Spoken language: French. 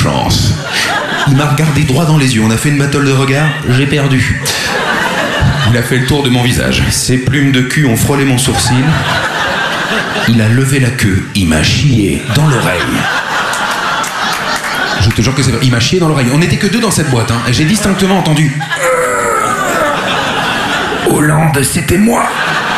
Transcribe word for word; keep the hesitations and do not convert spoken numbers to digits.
chance. Il m'a regardé droit dans les yeux. On a fait une battle de regard. J'ai perdu. Il a fait le tour de mon visage. Ses plumes de cul ont frôlé mon sourcil. Il a levé la queue. Il m'a chié dans l'oreille. Je te jure que c'est vrai. Il m'a chié dans l'oreille. On n'était que deux dans cette boîte. Hein. J'ai distinctement entendu. Hollande, c'était moi.